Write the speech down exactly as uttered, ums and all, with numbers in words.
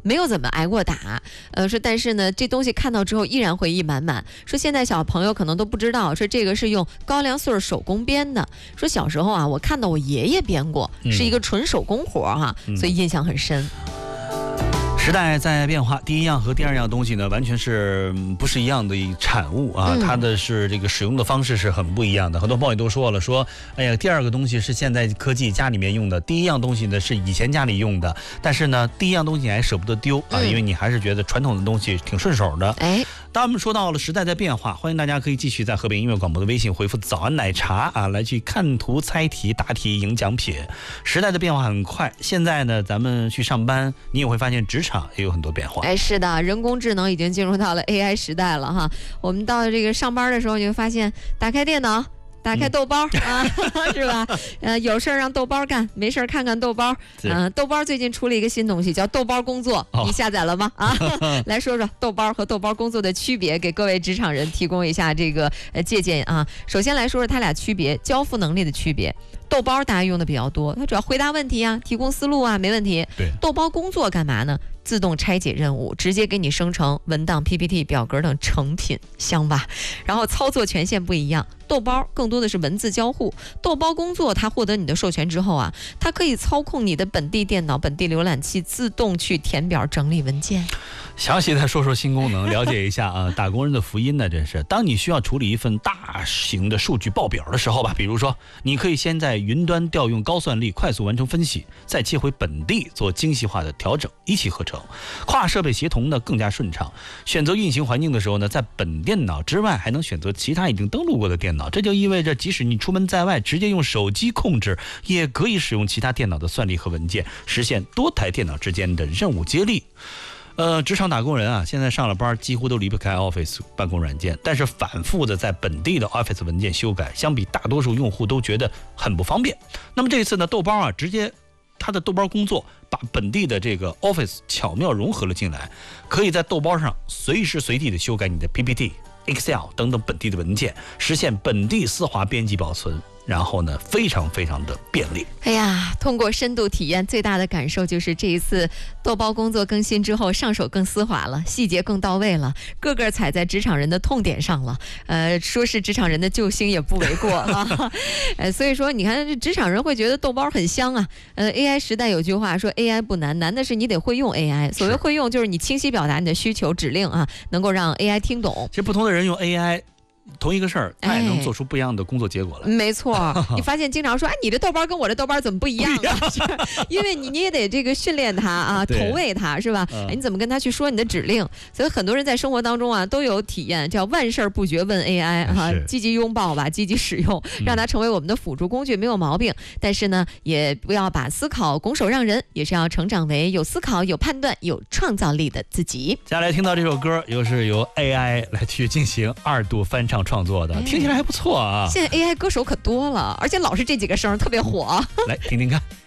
没有怎么挨过打。呃，说但是呢，这东西看到之后依然回忆满满。说现在小朋友可能都不知道，说这个是用高粱穗手工编的。说小时候啊，我看到我爷爷编过，是一个纯手工活哈、啊嗯，所以印象很深。 时代在变化，第一样和第二样东西呢，完全是不是一样的产物啊？它的是这个使用的方式是很不一样的。很多朋友都说了，说哎呀，第二个东西是现在科技家里面用的，第一样东西呢是以前家里用的，但是呢，第一样东西你还舍不得丢啊，因为你还是觉得传统的东西挺顺手的。哎，当我们说到了时代在变化，欢迎大家可以继续在河北音乐广播的微信回复早安奶茶啊，来去看图猜题答题赢奖品。时代的变化很快，现在呢，咱们去上班，你也会发现职场也有很多变化。 哎，是的，人工智能已经进入到了 A I 时代了哈。我们到这个上班的时候，你会发现，打开电脑，打开豆包、嗯、啊，是吧？呃，有事儿让豆包干，没事儿看看豆包。嗯、呃，豆包最近出了一个新东西，叫豆包工作，哦、你下载了吗？啊，来说说豆包和豆包工作的区别，给各位职场人提供一下这个呃借鉴啊。首先来说说它俩区别，交付能力的区别。豆包大家用的比较多，它主要回答问题啊，提供思路啊，没问题。 对， 豆包工作干嘛呢？自动拆解任务，直接给你生成文档、P P T、表格等成品，香吧？然后操作权限不一样，豆包更多的是文字交互，豆包工作它获得你的授权之后啊，它可以操控你的本地电脑、本地浏览器，自动去填表、整理文件。 详细再说说新功能，了解一下啊！打工人的福音呢，真是。当你需要处理一份大型的数据报表的时候吧，比如说，你可以先在云端调用高算力，快速完成分析，再切回本地做精细化的调整，一气呵成。跨设备协同呢更加顺畅。选择运行环境的时候呢，在本电脑之外还能选择其他已经登录过的电脑，这就意味着即使你出门在外，直接用手机控制，也可以使用其他电脑的算力和文件，实现多台电脑之间的任务接力。呃，职场打工人啊，现在上了班几乎都离不开 Office 办公软件，但是反复的在本地的 Office 文件修改，相比大多数用户都觉得很不方便。那么这次呢，豆包啊，直接它的豆包工作把本地的这个 Office 巧妙融合了进来，可以在豆包上随时随地的修改你的 P P T、Excel 等等本地的文件，实现本地丝滑编辑保存。然后呢，非常非常的便利。 哎呀，通过深度体验，最大的感受就是这一次豆包工作更新之后，上手更丝滑了，细节更到位了，个个踩在职场人的痛点上了。呃，说是职场人的救星也不为过啊。呃，所以说你看，这职场人会觉得豆包很香啊。呃 ，A I 时代有句话说 ，A I 不难，难的是你得会用 A I。所谓会用，就是你清晰表达你的需求、指令啊，能够让 A I 听懂。 其实不同的人用 A I。同一个事儿，他也能做出不一样的工作结果来。 哎、没错，你发现经常说，哎，你的豆包跟我的豆包怎么不一样啊？因为你你也得这个训练它啊，投喂它是吧？哎，你怎么跟他去说你的指令？所以很多人在生活当中啊都有体验，叫万事不绝问 A I 哈、啊，积极拥抱吧，积极使用，让它成为我们的辅助工具，没有毛病。但是呢，也不要把思考拱手让人，也是要成长为有思考、有判断、有创造力的自己。 接下来听到这首歌，又是由 A I 来去进行二度翻唱创作的，听起来还不错啊。 现在 A I 歌手可多了，而且老是这几个声特别火。 来听听看。